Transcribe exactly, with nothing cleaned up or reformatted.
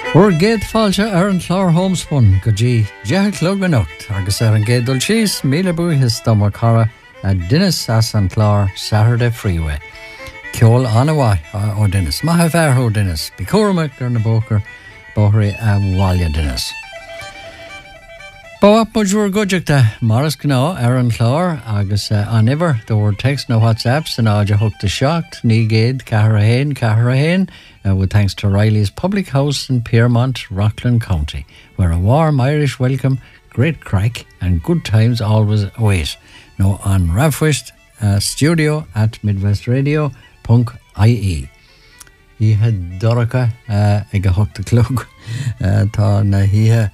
Or géad fáilte ar an chlár homespun go dtí deich clog an ucht agus ar an géad dul síos míle buíthas dá mar cara a dunas as an chlár Saturday Freeway. Ceol an bhaith ó dunas, maithe bhearthó dunas, bí cuairmach ar na bócar bóthirí a bháile dunas. Bá muidúir goideachta maras gná ar an chlár agus uh, an iver the word text no WhatsApp san áide thugta seacht ní géad cahar a hain cahar a hain uh, with thanks to Riley's Public House in Piermont, Rockland County, where a warm Irish welcome, great crack and good times always await. No on Rafwist uh, studio at midwestradio dot I E. He had Dorica uh, ag a thugta clog uh, tá na hithe